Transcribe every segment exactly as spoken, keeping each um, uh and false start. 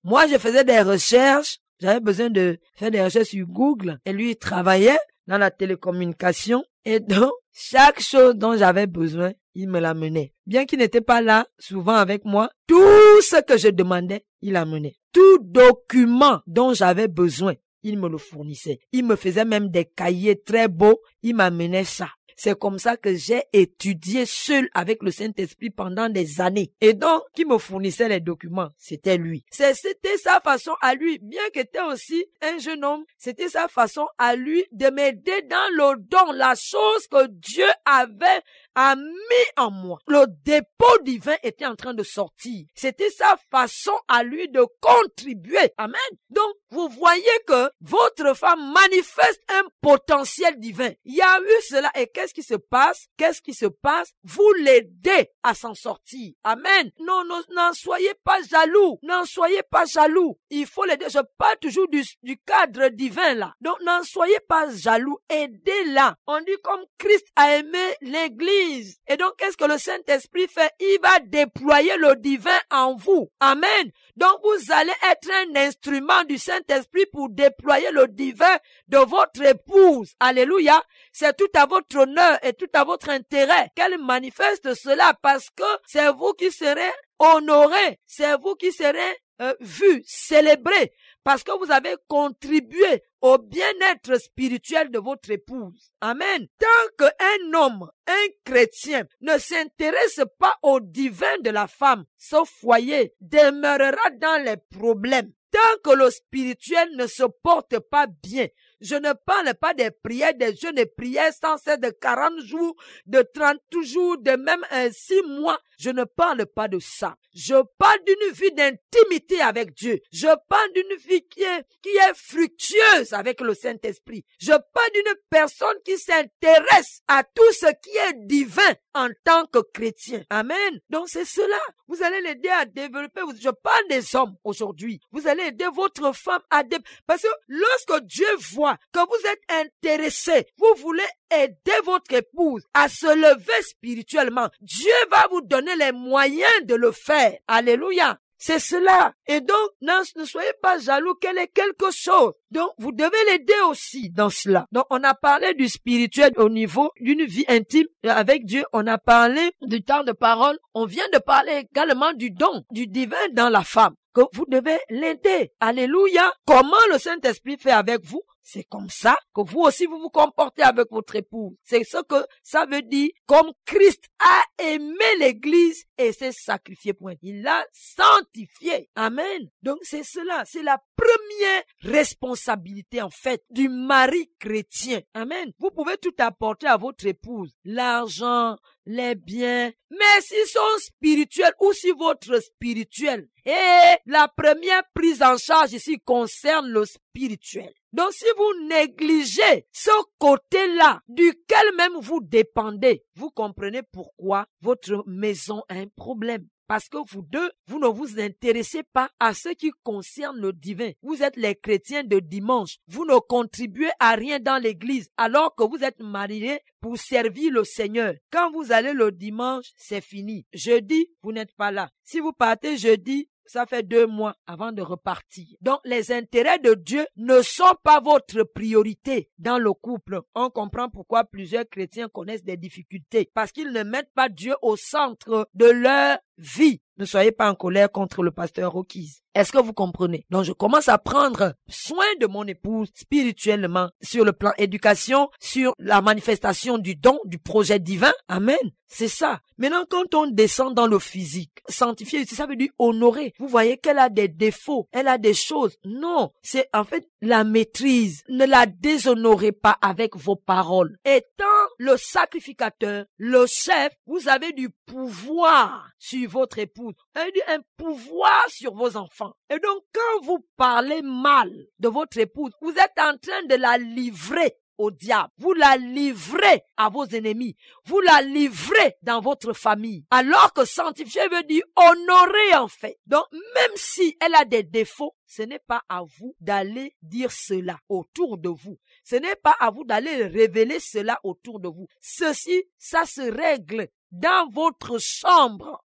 Moi, je faisais des recherches. J'avais besoin de faire des recherches sur Google. Et lui, il travaillait dans la télécommunication. Et donc, chaque chose dont j'avais besoin, il me l'amenait. Bien qu'il n'était pas là, souvent avec moi, tout ce que je demandais, il amenait. Tout document dont j'avais besoin, il me le fournissait. Il me faisait même des cahiers très beaux. Il m'amenait ça. C'est comme ça que j'ai étudié seul avec le Saint-Esprit pendant des années. Et donc, qui me fournissait les documents, c'était lui. C'est, c'était sa façon à lui, bien qu'il était aussi un jeune homme, c'était sa façon à lui de m'aider dans le don, la chose que Dieu avait a mis en moi. Le dépôt divin était en train de sortir. C'était sa façon à lui de contribuer. Amen. Donc, vous voyez que votre femme manifeste un potentiel divin. Il y a eu cela. Et qu'est-ce qui se passe? Qu'est-ce qui se passe? Vous l'aidez à s'en sortir. Amen. Non, non, n'en soyez pas jaloux. N'en soyez pas jaloux. Il faut l'aider. Je parle toujours du, du cadre divin là. Donc, n'en soyez pas jaloux. Aidez-la. On dit comme Christ a aimé l'Église. Et donc, qu'est-ce que le Saint-Esprit fait? Il va déployer le divin en vous. Amen. Donc, vous allez être un instrument du Saint-Esprit pour déployer le divin de votre épouse. Alléluia. C'est tout à votre honneur et tout à votre intérêt qu'elle manifeste cela parce que c'est vous qui serez honorés. C'est vous qui serez euh, vus, célébrés. Parce que vous avez contribué au bien-être spirituel de votre épouse. Amen. Tant qu'un homme, un chrétien, ne s'intéresse pas au divin de la femme, ce foyer demeurera dans les problèmes. Tant que le spirituel ne se porte pas bien, je ne parle pas des prières, des jeûnes et prières sans cesse de quarante jours, de trente jours, de même euh, six mois. Je ne parle pas de ça. Je parle d'une vie d'intimité avec Dieu. Je parle d'une vie qui est, qui est fructueuse avec le Saint-Esprit. Je parle d'une personne qui s'intéresse à tout ce qui est divin en tant que chrétien. Amen. Donc c'est cela. Vous allez l'aider à développer. Je parle des hommes aujourd'hui. Vous allez aider votre femme à développer. Parce que lorsque Dieu voit que vous êtes intéressé, vous voulez aider votre épouse à se lever spirituellement, Dieu va vous donner les moyens de le faire. Alléluia. C'est cela. Et donc, non, ne soyez pas jaloux qu'elle ait quelque chose. Donc, vous devez l'aider aussi dans cela. Donc, on a parlé du spirituel au niveau d'une vie intime avec Dieu. On a parlé du temps de parole. On vient de parler également du don, du divin dans la femme. Que vous devez l'aider. Alléluia. Comment le Saint-Esprit fait avec vous? C'est comme ça que vous aussi vous vous comportez avec votre épouse. C'est ce que ça veut dire. Comme Christ a aimé l'Église et s'est sacrifié pour elle. Il l'a sanctifié. Amen. Donc c'est cela. C'est la première responsabilité en fait du mari chrétien. Amen. Vous pouvez tout apporter à votre épouse. L'argent, les biens. Mais s'ils sont spirituels ou si votre spirituel. Et la première prise en charge ici concerne le spirituel. Donc si vous négligez ce côté-là duquel même vous dépendez, vous comprenez pourquoi votre maison a un problème. Parce que vous deux, vous ne vous intéressez pas à ce qui concerne le divin. Vous êtes les chrétiens de dimanche. Vous ne contribuez à rien dans l'église alors que vous êtes mariés pour servir le Seigneur. Quand vous allez le dimanche, c'est fini. Jeudi, vous n'êtes pas là. Si vous partez jeudi, ça fait deux mois avant de repartir. Donc, les intérêts de Dieu ne sont pas votre priorité dans le couple. On comprend pourquoi plusieurs chrétiens connaissent des difficultés. Parce qu'ils ne mettent pas Dieu au centre de leur vie. Ne soyez pas en colère contre le pasteur Rocky's. Est-ce que vous comprenez? Donc, je commence à prendre soin de mon épouse spirituellement, sur le plan éducation, sur la manifestation du don, du projet divin. Amen. C'est ça. Maintenant, quand on descend dans le physique, sanctifier, ça veut dire honorer. Vous voyez qu'elle a des défauts, elle a des choses. Non, c'est en fait la maîtrise. Ne la déshonorez pas avec vos paroles. Étant le sacrificateur, le chef, vous avez du pouvoir sur votre épouse. Un pouvoir sur vos enfants. Et donc, quand vous parlez mal de votre épouse, vous êtes en train de la livrer au diable. Vous la livrez à vos ennemis. Vous la livrez dans votre famille. Alors que sanctifier veut dire honorer en fait. Donc, même si elle a des défauts, ce n'est pas à vous d'aller dire cela autour de vous. Ce n'est pas à vous d'aller révéler cela autour de vous. Ceci, ça se règle dans votre chambre.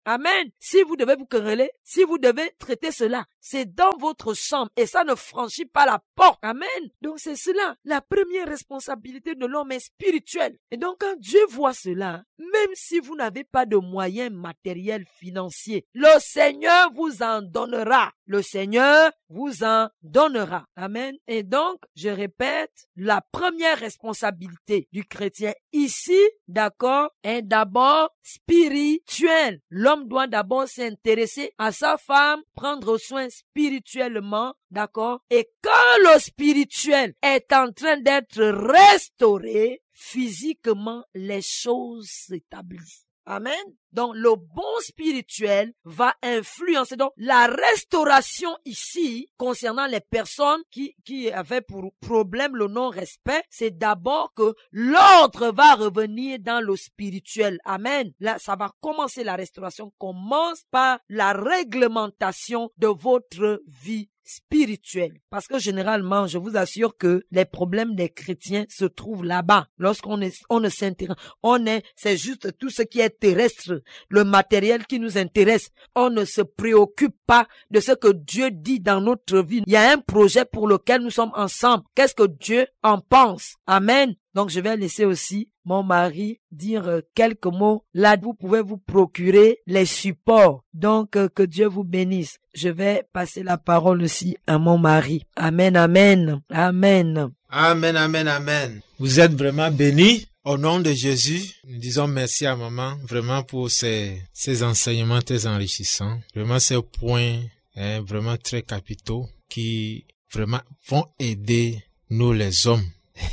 Amen. Si vous devez vous quereller, si vous devez traiter cela, c'est dans votre chambre et ça ne franchit pas la porte. Amen. Donc c'est cela. La première responsabilité de l'homme est spirituelle. Et donc quand Dieu voit cela, même si vous n'avez pas de moyens matériels, financiers, le Seigneur vous en donnera. Le Seigneur vous en donnera. Amen. Et donc, je répète, la première responsabilité du chrétien ici, d'accord, est d'abord spirituelle. L'homme doit d'abord s'intéresser à sa femme, prendre soin spirituellement, d'accord? Et quand le spirituel est en train d'être restauré, physiquement, les choses s'établissent. Amen. Donc, le bon spirituel va influencer. Donc, la restauration ici, concernant les personnes qui, qui avaient pour problème le non-respect, c'est d'abord que l'ordre va revenir dans le spirituel. Amen. Là, ça va commencer, la restauration commence par la réglementation de votre vie spirituel. Parce que généralement, je vous assure que les problèmes des chrétiens se trouvent là-bas. Lorsqu'on est, on ne s'intéresse, on est, c'est juste tout ce qui est terrestre, le matériel qui nous intéresse. On ne se préoccupe pas de ce que Dieu dit dans notre vie. Il y a un projet pour lequel nous sommes ensemble. Qu'est-ce que Dieu en pense? Amen. Donc, je vais laisser aussi mon mari dire euh, quelques mots. Là, vous pouvez vous procurer les supports. Donc, euh, que Dieu vous bénisse. Je vais passer la parole aussi à mon mari. Amen, amen, amen. Amen, amen, amen. Vous êtes vraiment bénis. Au nom de Jésus, nous disons merci à maman, vraiment pour ces, ces enseignements très enrichissants. Vraiment, ces points, hein, vraiment très capitaux qui vraiment vont aider nous les hommes.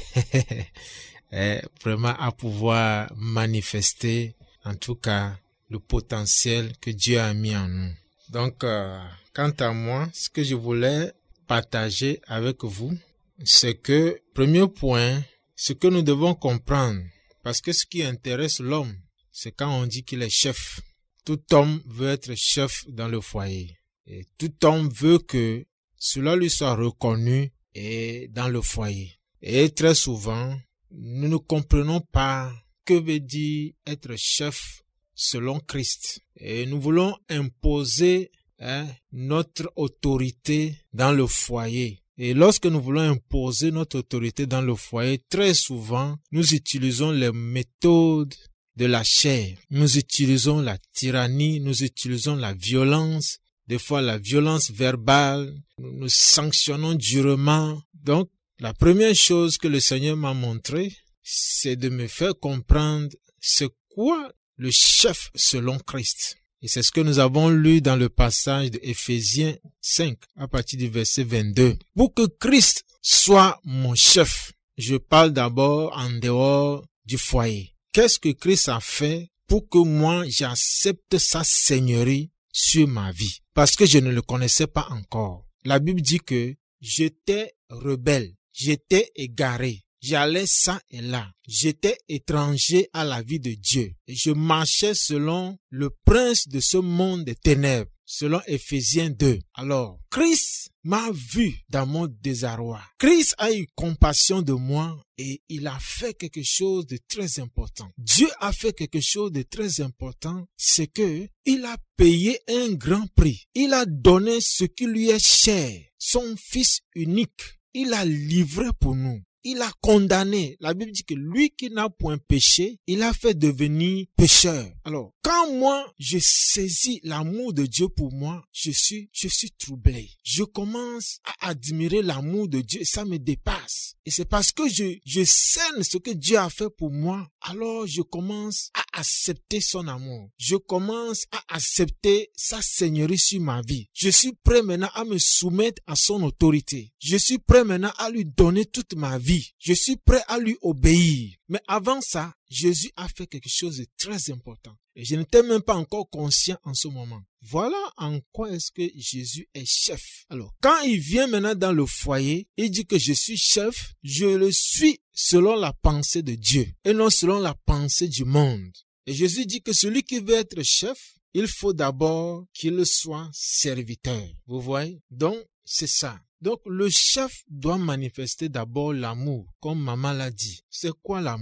Et vraiment à pouvoir manifester en tout cas le potentiel que Dieu a mis en nous. Donc euh, quant à moi, ce que je voulais partager avec vous, c'est que premier point, ce que nous devons comprendre, parce que ce qui intéresse l'homme, c'est quand on dit qu'il est chef. Tout homme veut être chef dans le foyer et tout homme veut que cela lui soit reconnu et dans le foyer. Et très souvent, nous ne comprenons pas que veut dire être chef selon Christ. Et nous voulons imposer hein, notre autorité dans le foyer. Et lorsque nous voulons imposer notre autorité dans le foyer, très souvent, nous utilisons les méthodes de la chair. Nous utilisons la tyrannie, nous utilisons la violence, des fois la violence verbale, nous, nous sanctionnons durement. Donc, la première chose que le Seigneur m'a montré, c'est de me faire comprendre c'est quoi le chef selon Christ. Et c'est ce que nous avons lu dans le passage de Éphésiens cinq, à partir du verset vingt-deux. Pour que Christ soit mon chef, je parle d'abord en dehors du foyer. Qu'est-ce que Christ a fait pour que moi j'accepte sa seigneurie sur ma vie? Parce que je ne le connaissais pas encore. La Bible dit que j'étais rebelle. J'étais égaré, j'allais ça et là, j'étais étranger à la vie de Dieu et je marchais selon le prince de ce monde des ténèbres, selon Éphésiens deux. Alors, Christ m'a vu dans mon désarroi. Christ a eu compassion de moi et il a fait quelque chose de très important. Dieu a fait quelque chose de très important, c'est que il a payé un grand prix. Il a donné ce qui lui est cher, son fils unique. Il a livré pour nous. Il a condamné. La Bible dit que lui qui n'a point péché, il a fait devenir pécheur. Alors, quand moi, je saisis l'amour de Dieu pour moi, je suis, je suis troublé. Je commence à admirer l'amour de Dieu et ça me dépasse. Et c'est parce que je, je scène ce que Dieu a fait pour moi, alors je commence à accepter son amour. Je commence à accepter sa seigneurie sur ma vie. Je suis prêt maintenant à me soumettre à son autorité. Je suis prêt maintenant à lui donner toute ma vie. Je suis prêt à lui obéir. Mais avant ça, Jésus a fait quelque chose de très important. Et je n'étais même pas encore conscient en ce moment. Voilà en quoi est-ce que Jésus est chef. Alors, quand il vient maintenant dans le foyer, il dit que je suis chef, je le suis selon la pensée de Dieu et non selon la pensée du monde. Et Jésus dit que celui qui veut être chef, il faut d'abord qu'il soit serviteur. Vous voyez? Donc, c'est ça. Donc, le chef doit manifester d'abord l'amour, comme maman l'a dit. C'est quoi l'amour?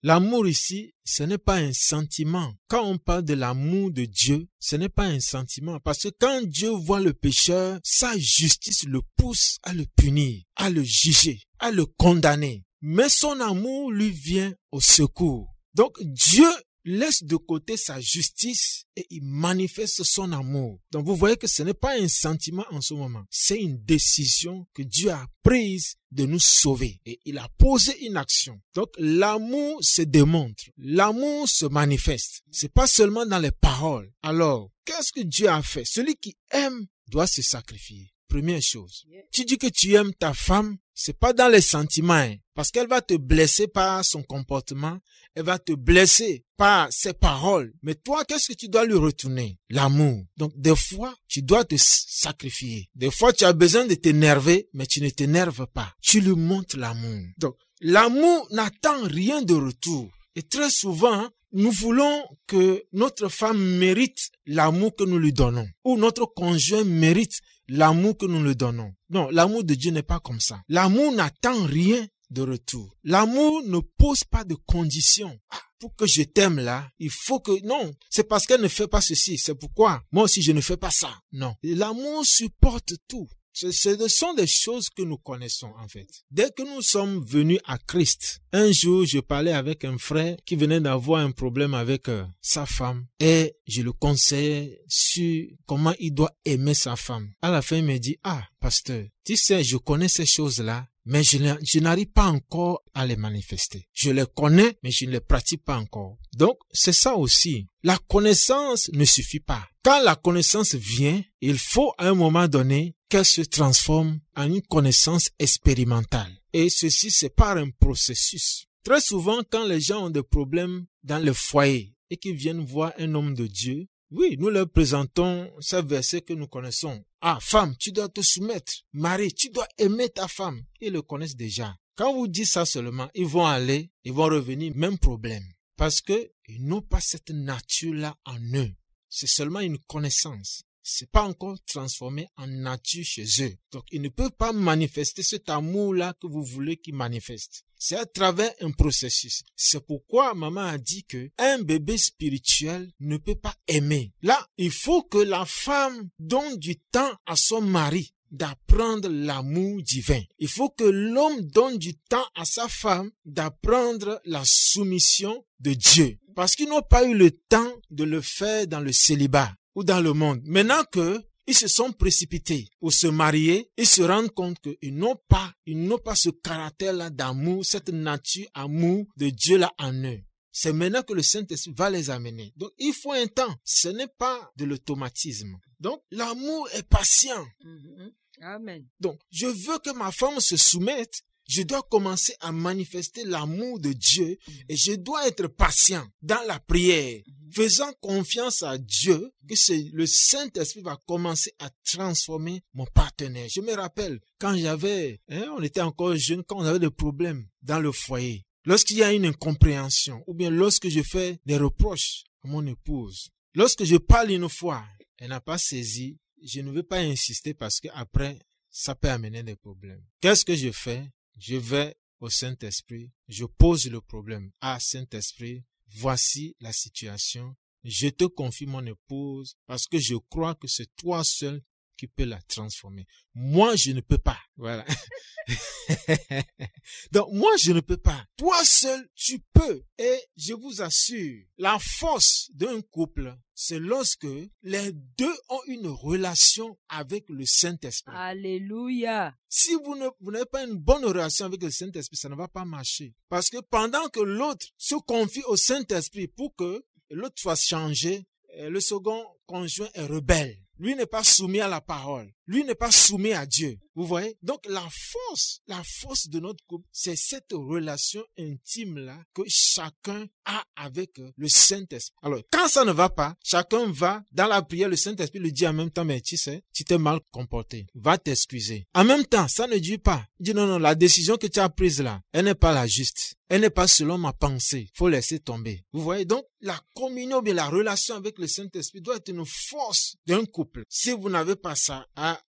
L'amour ici, ce n'est pas un sentiment. Quand on parle de l'amour de Dieu, ce n'est pas un sentiment. Parce que quand Dieu voit le pécheur, sa justice le pousse à le punir, à le juger, à le condamner. Mais son amour lui vient au secours. Donc Dieu laisse de côté sa justice et il manifeste son amour. Donc vous voyez que ce n'est pas un sentiment en ce moment. C'est une décision que Dieu a prise de nous sauver. Et il a posé une action. Donc l'amour se démontre. L'amour se manifeste. C'est pas seulement dans les paroles. Alors, qu'est-ce que Dieu a fait? Celui qui aime doit se sacrifier. Première chose. Tu dis que tu aimes ta femme, c'est pas dans les sentiments, hein, parce qu'elle va te blesser par son comportement, elle va te blesser par ses paroles. Mais toi, qu'est-ce que tu dois lui retourner? L'amour. Donc, des fois, tu dois te sacrifier. Des fois, tu as besoin de t'énerver, mais tu ne t'énerves pas. Tu lui montres l'amour. Donc, l'amour n'attend rien de retour. Et très souvent, nous voulons que notre femme mérite l'amour que nous lui donnons, ou notre conjoint mérite l'amour que nous lui donnons. Non, l'amour de Dieu n'est pas comme ça. L'amour n'attend rien de retour. L'amour ne pose pas de conditions. Ah, pour que je t'aime là, il faut que... Non, c'est parce qu'elle ne fait pas ceci. C'est pourquoi moi aussi je ne fais pas ça. Non, l'amour supporte tout. Ce, ce sont des choses que nous connaissons en fait. Dès que nous sommes venus à Christ, un jour je parlais avec un frère qui venait d'avoir un problème avec euh, sa femme et je le conseillais sur comment il doit aimer sa femme. À la fin il me dit, ah pasteur, tu sais je connais ces choses-là, mais je, je n'arrive pas encore à les manifester. Je les connais, mais je ne les pratique pas encore. Donc, c'est ça aussi. La connaissance ne suffit pas. Quand la connaissance vient, il faut à un moment donné qu'elle se transforme en une connaissance expérimentale. Et ceci, c'est par un processus. Très souvent, quand les gens ont des problèmes dans le foyer et qu'ils viennent voir un homme de Dieu, oui, nous leur présentons ce verset que nous connaissons. Ah, femme, tu dois te soumettre. Mari, tu dois aimer ta femme. Ils le connaissent déjà. Quand vous dites ça seulement, ils vont aller, ils vont revenir, même problème. Parce que ils n'ont pas cette nature-là en eux. C'est seulement une connaissance. C'est pas encore transformé en nature chez eux. Donc, ils ne peuvent pas manifester cet amour-là que vous voulez qu'ils manifestent. C'est à travers un processus. C'est pourquoi maman a dit que un bébé spirituel ne peut pas aimer. Là, il faut que la femme donne du temps à son mari d'apprendre l'amour divin. Il faut que l'homme donne du temps à sa femme d'apprendre la soumission de Dieu. Parce qu'ils n'ont pas eu le temps de le faire dans le célibat ou dans le monde. Maintenant que ils se sont précipités pour se marier, ils se rendent compte qu'ils n'ont pas, ils n'ont pas ce caractère-là d'amour, cette nature amour de Dieu-là en eux. C'est maintenant que le Saint-Esprit va les amener. Donc, il faut un temps. Ce n'est pas de l'automatisme. Donc, l'amour est patient. Mm-hmm. Amen. Donc, je veux que ma femme se soumette. Je dois commencer à manifester l'amour de Dieu et je dois être patient dans la prière, faisant confiance à Dieu que c'est le Saint-Esprit va commencer à transformer mon partenaire. Je me rappelle quand j'avais, hein, on était encore jeunes, quand on avait des problèmes dans le foyer, lorsqu'il y a une incompréhension ou bien lorsque je fais des reproches à mon épouse, lorsque je parle une fois, elle n'a pas saisi, je ne veux pas insister parce que après ça peut amener des problèmes. Qu'est-ce que je fais? Je vais au Saint-Esprit, je pose le problème. Ah, Saint-Esprit, voici la situation. Je te confie mon épouse parce que je crois que c'est toi seul qui peux la transformer. Moi, je ne peux pas. Voilà. Donc, moi, je ne peux pas. Toi seul, tu peux. Et je vous assure, la force d'un couple, c'est lorsque les deux ont une relation avec le Saint-Esprit. Alléluia. Si vous ne, vous n'avez pas une bonne relation avec le Saint-Esprit, ça ne va pas marcher. Parce que pendant que l'autre se confie au Saint-Esprit pour que l'autre soit changé, le second conjoint est rebelle. Lui n'est pas soumis à la parole. Lui n'est pas soumis à Dieu. Vous voyez? Donc la force, la force de notre couple, c'est cette relation intime-là que chacun a avec le Saint-Esprit. Alors, quand ça ne va pas, chacun va dans la prière, le Saint-Esprit lui dit en même temps, mais tu sais, tu t'es mal comporté. Va t'excuser. En même temps, ça ne dit pas. Il dit non, non, la décision que tu as prise là, elle n'est pas la juste. Elle n'est pas selon ma pensée. Faut laisser tomber. Vous voyez? Donc, la communion, bien la relation avec le Saint-Esprit doit être une force d'un couple. Si vous n'avez pas ça, ah,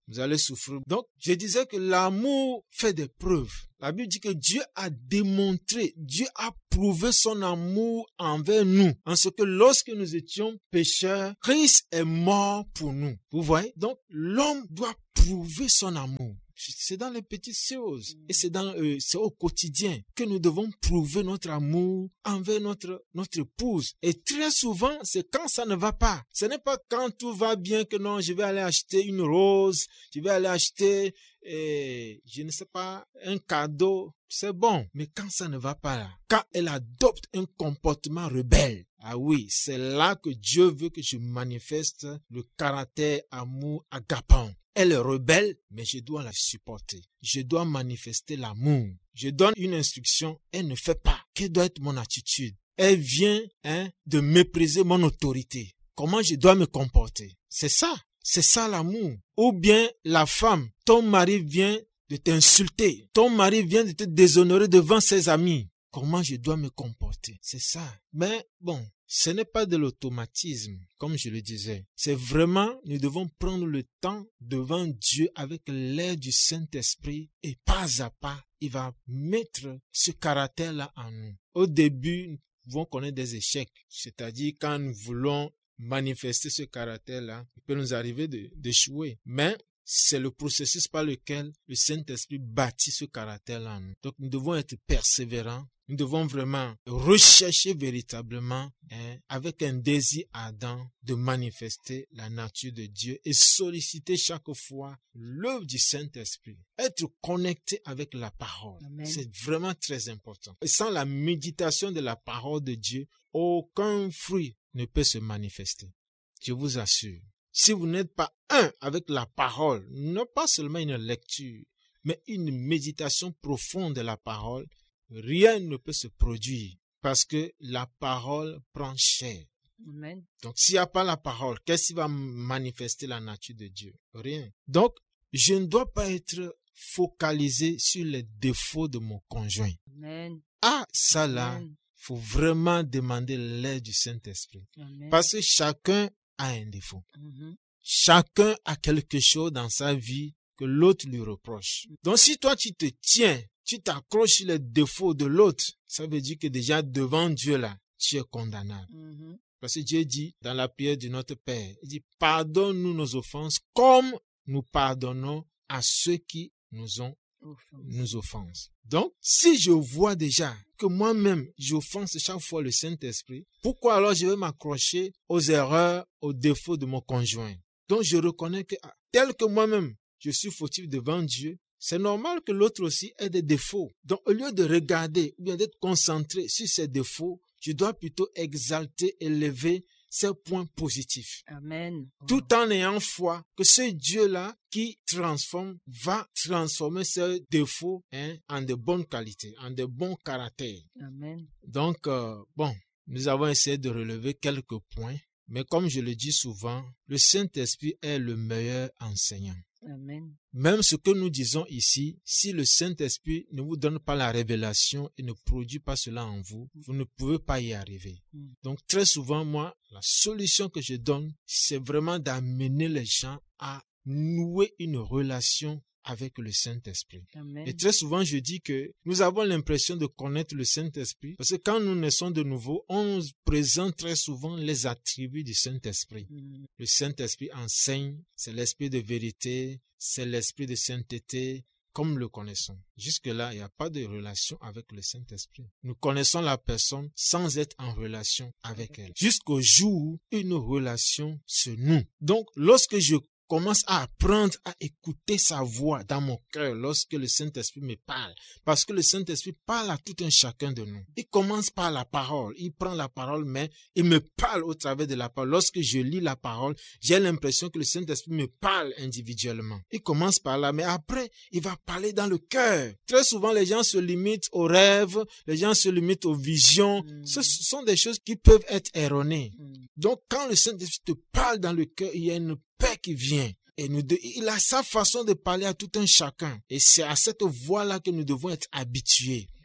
vous allez souffrir. Donc, je disais que l'amour fait des preuves. La Bible dit que Dieu a démontré, Dieu a prouvé son amour envers nous, en ce que lorsque nous étions pécheurs, Christ est mort pour nous. Vous voyez? Donc, l'homme doit prouver son amour. C'est dans les petites choses et c'est dans euh, c'est au quotidien que nous devons prouver notre amour envers notre notre épouse. Et très souvent, c'est quand ça ne va pas. Ce n'est pas quand tout va bien que non, je vais aller acheter une rose, je vais aller acheter euh, je ne sais pas un cadeau. C'est bon, mais quand ça ne va pas là, quand elle adopte un comportement rebelle, ah oui, c'est là que Dieu veut que je manifeste le caractère amour agapant. Elle est rebelle, mais je dois la supporter. Je dois manifester l'amour. Je donne une instruction, elle ne fait pas. Quelle doit être mon attitude? Elle vient hein, de mépriser mon autorité. Comment je dois me comporter? C'est ça, c'est ça l'amour. Ou bien la femme, ton mari vient de t'insulter. Ton mari vient de te déshonorer devant ses amis. Comment je dois me comporter? C'est ça. Mais bon, ce n'est pas de l'automatisme, comme je le disais. C'est vraiment, nous devons prendre le temps devant Dieu avec l'aide du Saint-Esprit et pas à pas, il va mettre ce caractère-là en nous. Au début, nous pouvons connaître des échecs. C'est-à-dire quand nous voulons manifester ce caractère-là, il peut nous arriver de, d'échouer. Mais c'est le processus par lequel le Saint-Esprit bâtit ce caractère-là en nous. Donc nous devons être persévérants. Nous devons vraiment rechercher véritablement, hein, avec un désir ardent de manifester la nature de Dieu et solliciter chaque fois l'œuvre du Saint-Esprit. Être connecté avec la parole, Amen. C'est vraiment très important. Et sans la méditation de la parole de Dieu, aucun fruit ne peut se manifester. Je vous assure. Si vous n'êtes pas un avec la parole, non pas seulement une lecture, mais une méditation profonde de la parole, rien ne peut se produire parce que la parole prend chair. Amen. Donc, s'il n'y a pas la parole, qu'est-ce qui va manifester la nature de Dieu? Rien. Donc, je ne dois pas être focalisé sur les défauts de mon conjoint. Amen. Ah, ça là, il faut vraiment demander l'aide du Saint-Esprit. Amen. Parce que chacun a un défaut. Mm-hmm. Chacun a quelque chose dans sa vie que l'autre lui reproche. Donc, si toi, tu te tiens, tu t'accroches sur les défauts de l'autre, ça veut dire que déjà devant Dieu là, tu es condamnable. Mm-hmm. Parce que Dieu dit dans la prière de notre Père, il dit pardonne-nous nos offenses comme nous pardonnons à ceux qui nous ont Offense. nous offensent. Donc, si je vois déjà que moi-même j'offense chaque fois le Saint-Esprit, pourquoi alors je vais m'accrocher aux erreurs, aux défauts de mon conjoint? Donc, je reconnais que tel que moi-même je suis fautif devant Dieu, c'est normal que l'autre aussi ait des défauts. Donc, au lieu de regarder ou bien d'être concentré sur ses défauts, je dois plutôt exalter, élever ces points positifs. Amen. Tout en ayant foi que ce Dieu-là qui transforme va transformer ces défauts hein, en de bonnes qualités, en de bons caractères. Amen. Donc, euh, bon, nous avons essayé de relever quelques points, mais comme je le dis souvent, le Saint-Esprit est le meilleur enseignant. Amen. Même ce que nous disons ici, si le Saint-Esprit ne vous donne pas la révélation et ne produit pas cela en vous, vous ne pouvez pas y arriver. Mm. Donc très souvent, moi, la solution que je donne, c'est vraiment d'amener les gens à nouer une relation avec le Saint-Esprit. Amen. Et très souvent, je dis que nous avons l'impression de connaître le Saint-Esprit parce que quand nous naissons de nouveau, on nous présente très souvent les attributs du Saint-Esprit. Mm. Le Saint-Esprit enseigne, c'est l'esprit de vérité, c'est l'esprit de sainteté, comme le connaissons. Jusque-là, il n'y a pas de relation avec le Saint-Esprit. Nous connaissons la personne sans être en relation avec elle. Jusqu'au jour où une relation se noue. Donc, lorsque je commence à apprendre à écouter sa voix dans mon cœur lorsque le Saint-Esprit me parle. Parce que le Saint-Esprit parle à tout un chacun de nous. Il commence par la parole. Il prend la parole, mais il me parle au travers de la parole. Lorsque je lis la parole, j'ai l'impression que le Saint-Esprit me parle individuellement. Il commence par là, mais après, il va parler dans le cœur. Très souvent, les gens se limitent aux rêves, les gens se limitent aux visions. Mm. Ce sont des choses qui peuvent être erronées. Mm. Donc, quand le Saint-Esprit te parle dans le cœur, il y a une paix qui vient. Et nous de, il a sa façon de parler à tout un chacun. Et c'est à cette voix-là que nous devons être habitués.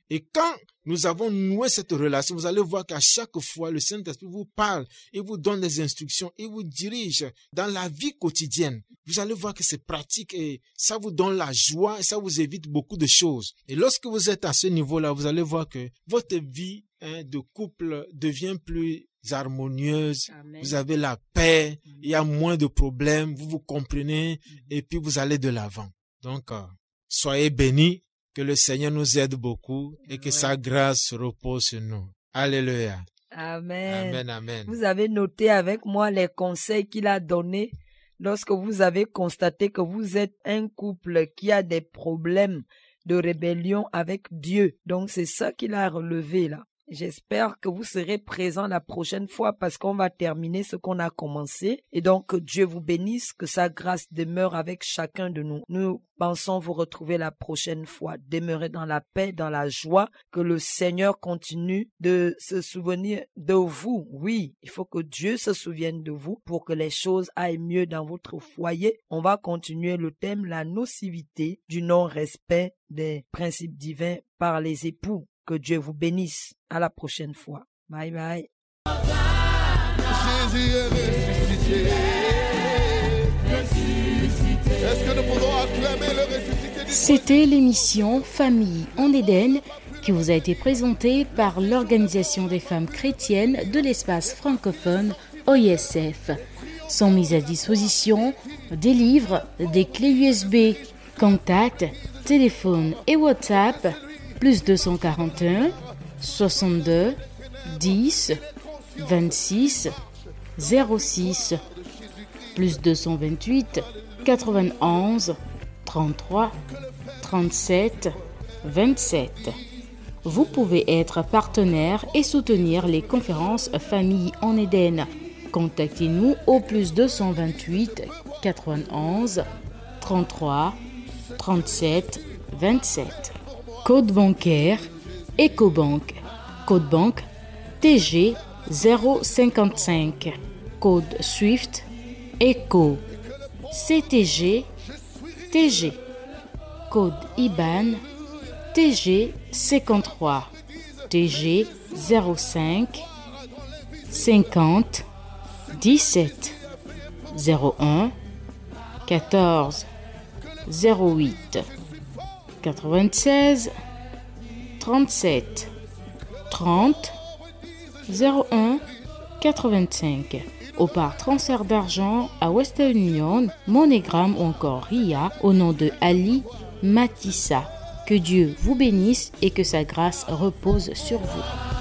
Et quand nous avons noué cette relation, vous allez voir qu'à chaque fois, le Saint-Esprit vous parle, il vous donne des instructions, il vous dirige dans la vie quotidienne. Vous allez voir que c'est pratique et ça vous donne la joie et ça vous évite beaucoup de choses. Et lorsque vous êtes à ce niveau-là, vous allez voir que votre vie hein, de couple devient plus harmonieuse. Amen. Vous avez la paix, Amen. Il y a moins de problèmes, vous vous comprenez et puis vous allez de l'avant. Donc, euh, soyez bénis. Que le Seigneur nous aide beaucoup et que ouais. sa grâce repose sur nous. Alléluia. Amen. Amen, amen. Vous avez noté avec moi les conseils qu'il a donnés lorsque vous avez constaté que vous êtes un couple qui a des problèmes de rébellion avec Dieu. Donc, c'est ça qu'il a relevé là. J'espère que vous serez présents la prochaine fois parce qu'on va terminer ce qu'on a commencé. Et donc, que Dieu vous bénisse, que sa grâce demeure avec chacun de nous. Nous pensons vous retrouver la prochaine fois. Demeurez dans la paix, dans la joie. Que le Seigneur continue de se souvenir de vous. Oui, il faut que Dieu se souvienne de vous pour que les choses aillent mieux dans votre foyer. On va continuer le thème, la nocivité du non-respect des principes divins par les époux. Que Dieu vous bénisse. À la prochaine fois. Bye bye. Jésus est ressuscité. Est-ce que nous pouvons acclamer le ressuscité du C'était l'émission Famille en Éden qui vous a été présentée par l'Organisation des femmes chrétiennes de l'espace francophone O I S F. Sont mises à disposition des livres, des clés U S B, contacts, téléphone et WhatsApp plus deux cent quarante et un, soixante-deux, dix, vingt-six, zéro six, plus deux cent vingt-huit, quatre-vingt-onze, trente-trois, trente-sept, vingt-sept. Vous pouvez être partenaire et soutenir les conférences Famille en Éden. Contactez-nous au plus deux cent vingt-huit, quatre-vingt-onze, trente-trois, trente-sept, vingt-sept. Code bancaire Ecobank. Code banque T G zéro cinquante-cinq. Code Swift Eco. C T G T G. Code I B A N T G cinquante-trois. T G zéro cinq cinquante dix-sept zéro un quatorze zéro huit quatre-vingt-seize trente-sept trente zéro un quatre-vingt-cinq. Ou par transfert d'argent à Western Union, MoneyGram ou encore R I A au nom de Ali Matissa. Que Dieu vous bénisse et que sa grâce repose sur vous.